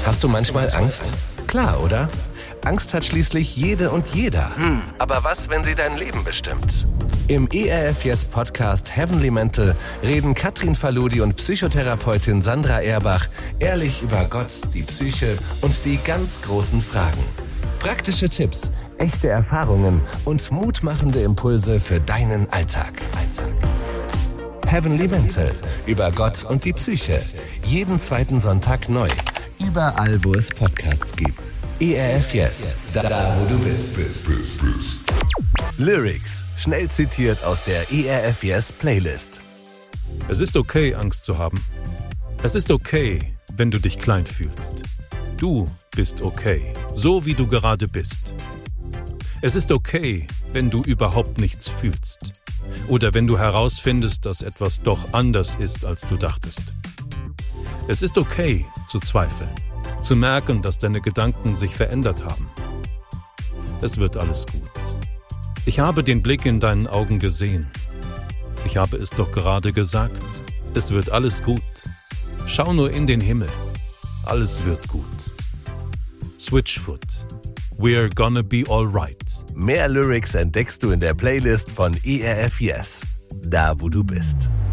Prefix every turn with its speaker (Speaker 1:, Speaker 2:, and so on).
Speaker 1: Hast du manchmal Angst? Klar, oder? Angst hat schließlich jede und jeder. Aber was, wenn sie dein Leben bestimmt? Im ERF Yes Podcast Heavenly Mental reden Katrin Faludi und Psychotherapeutin Sandra Erbach ehrlich über Gott, die Psyche und die ganz großen Fragen. Praktische Tipps, echte Erfahrungen und mutmachende Impulse für deinen Alltag. Heavenly Mental, über Gott und die Psyche. Jeden zweiten Sonntag neu. Überall, wo es Podcasts gibt. ERF Yes, da wo du bist. Lyrics, schnell zitiert aus der ERF Yes Playlist.
Speaker 2: Es ist okay, Angst zu haben. Es ist okay, wenn du dich klein fühlst. Du bist okay, so wie du gerade bist. Es ist okay, wenn du überhaupt nichts fühlst. Oder wenn du herausfindest, dass etwas doch anders ist, als du dachtest. Es ist okay, zu zweifeln, zu merken, dass deine Gedanken sich verändert haben. Es wird alles gut. Ich habe den Blick in deinen Augen gesehen. Ich habe es doch gerade gesagt. Es wird alles gut. Schau nur in den Himmel. Alles wird gut. Switchfoot. We're gonna be alright.
Speaker 1: Mehr Lyrics entdeckst du in der Playlist von ERF Yes, da wo du bist.